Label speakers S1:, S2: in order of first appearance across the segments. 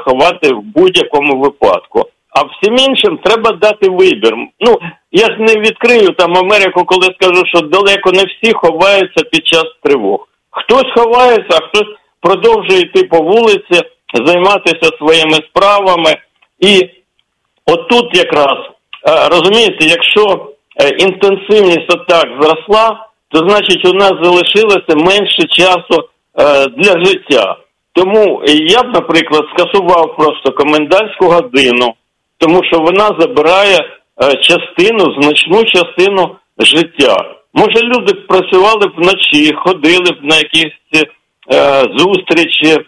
S1: рахувати в будь-якому випадку. А всім іншим треба дати вибір. Ну, я ж не відкрию там Америку, коли скажу, що далеко не всі ховаються під час тривог. Хтось ховається, а хтось продовжує йти по вулиці, займатися своїми справами. І отут якраз, розумієте, якщо інтенсивність атак зросла, то значить у нас залишилося менше часу для життя. Тому я б, наприклад, скасував просто комендантську годину, тому що вона забирає значну частину життя. Може, люди б працювали б вночі, ходили б на якісь зустрічі,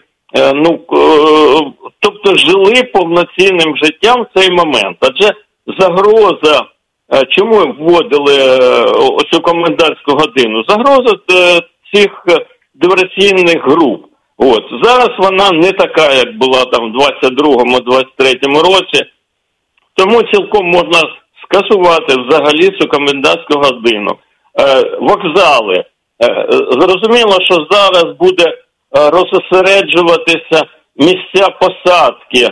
S1: тобто жили повноцінним життям в цей момент. Адже загроза, чому вводили оцю комендантську годину? Загроза цих диверсійних груп. От. Зараз вона не така, як була там в 22-23 році, тому цілком можна скасувати взагалі цю комендантську годину. Вокзали. Зрозуміло, що зараз буде розосереджуватися місця посадки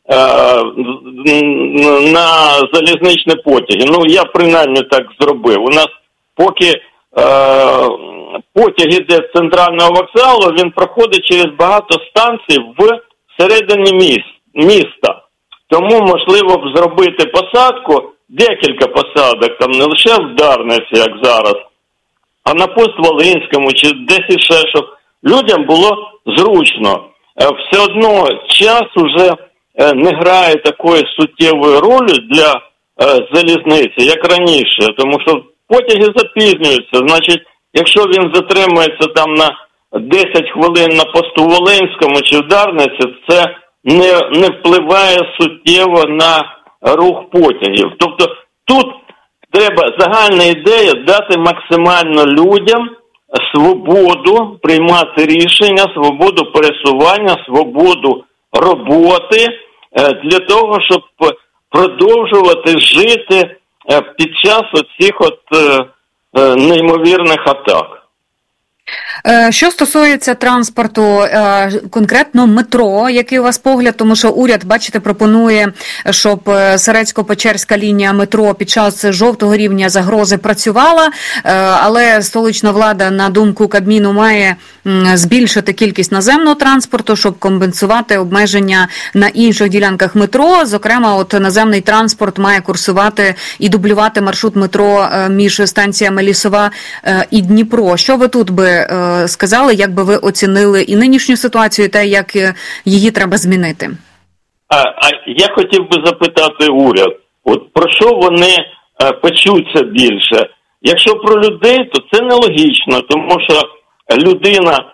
S1: на залізничні потяги. Ну, я принаймні так зробив. У нас поки потяг іде з центрального вокзалу, він проходить через багато станцій в середині міста. Тому можливо б зробити посадку, декілька посадок, там не лише в Дарниці, як зараз, а на Пост-Волинському чи десь іще, щоб людям було зручно. Все одно час уже не грає такої суттєвої ролі для залізниці, як раніше, тому що потяги запізнюються. Значить, якщо він затримується там на 10 хвилин на Посту-Волинському чи в Дарниці, це не впливає суттєво на рух потягів. Тобто тут треба, загальна ідея, дати максимально людям свободу приймати рішення, свободу пересування, свободу роботи для того, щоб продовжувати жити під час оцих неймовірних атак.
S2: Що стосується транспорту, конкретно метро, який у вас погляд, тому що уряд, бачите, пропонує, щоб Середсько-Печерська лінія метро під час жовтого рівня загрози працювала, але столична влада, на думку Кабміну, має збільшити кількість наземного транспорту, щоб компенсувати обмеження на інших ділянках метро. Зокрема, от наземний транспорт має курсувати і дублювати маршрут метро між станціями Лісова і Дніпро. Що ви тут би сказали, як би ви оцінили і нинішню ситуацію, і те, як її треба змінити?
S1: Я хотів би запитати уряд, от про що вони печуться більше? Якщо про людей, то це нелогічно, тому що людина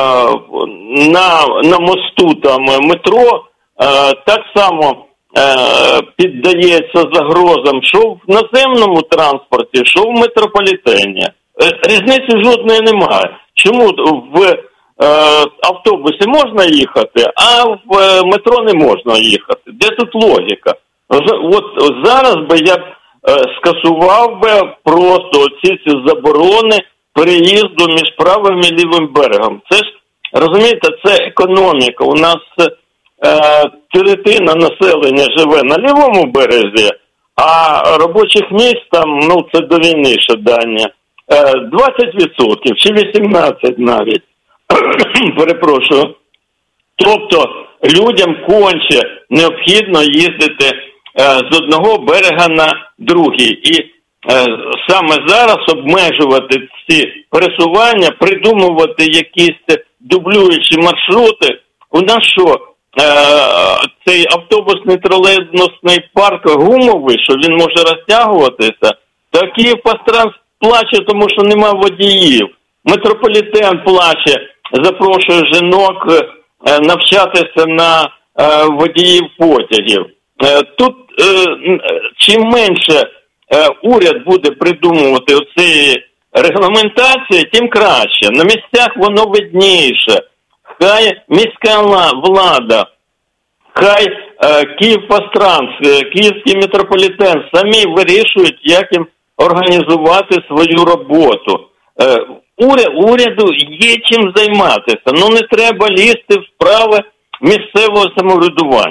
S1: на мосту там метро так само піддається загрозам, що в наземному транспорті, що в метрополітені. Різниці жодної немає. Чому в автобусі можна їхати, а в метро не можна їхати? Де тут логіка? От зараз би я скасував би просто ці заборони переїзду між правим і лівим берегом. Це ж, розумієте, це економіка. У нас третина населення живе на лівому березі, а робочих місць там, це до війни ще дані. 20% чи 18% навіть. Перепрошую. Тобто людям конче необхідно їздити з одного берега на другий. І саме зараз обмежувати ці пересування, придумувати якісь дублюючі маршрути. У нас що, цей автобусний тролейбусний парк гумовий, що він може розтягуватися? Та Київпастранс плаче, тому що нема водіїв. Метрополітен плаче, запрошує жінок навчатися на водіїв потягів. Тут чим менше уряд буде придумувати оці регламентації, тим краще. На місцях воно видніше. Хай міська влада, хай Київпастранс, Київський метрополітен самі вирішують, як їм організувати свою роботу. Уряду є чим займатися. Не треба лізти в справи місцевого самоврядування.